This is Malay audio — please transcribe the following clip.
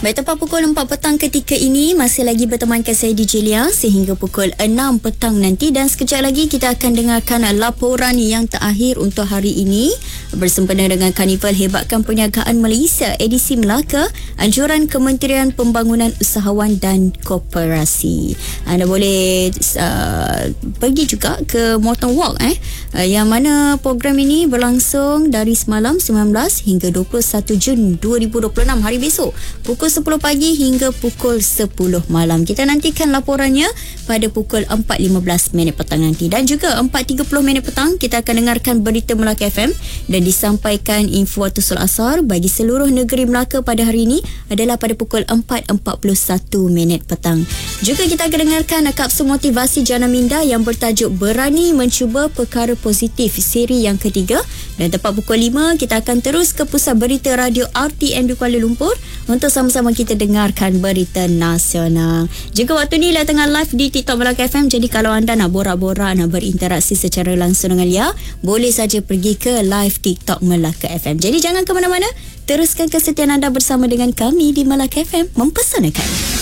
Baik, tepat pukul 4 petang ketika ini masih lagi bertemankan saya DJ Lia sehingga pukul 6 petang nanti, dan sekejap lagi kita akan dengarkan laporan yang terakhir untuk hari ini bersempena dengan Karnival Hebatkan Perniagaan Malaysia edisi Melaka, anjuran Kementerian Pembangunan Usahawan dan Koperasi. Anda boleh pergi juga ke Mountain Walk yang mana program ini berlangsung dari semalam 19 hingga 21 Jun 2026 hari besok pukul 10 pagi hingga pukul 10 malam. Kita nantikan laporannya pada pukul 4.15 minit petang nanti, dan juga 4.30 minit petang kita akan dengarkan berita Melaka FM dan disampaikan info Tusul Asar bagi seluruh negeri Melaka pada hari ini adalah pada pukul 4.41 minit petang. Juga kita akan dengarkan kapsul motivasi Jana Minda yang bertajuk Berani Mencuba Perkara Positif siri yang ketiga, dan tepat pukul 5 kita akan terus ke pusat berita radio RTM di Kuala Lumpur untuk sama-sama kita dengarkan berita nasional. Juga waktu ni Lia tengah live di TikTok Melaka FM, jadi kalau anda nak borak-borak, nak berinteraksi secara langsung dengan Lia, boleh saja pergi ke live TikTok Melaka FM. Jadi jangan ke mana-mana, teruskan kesetiaan anda bersama dengan kami di Melaka FM, mempesonakan.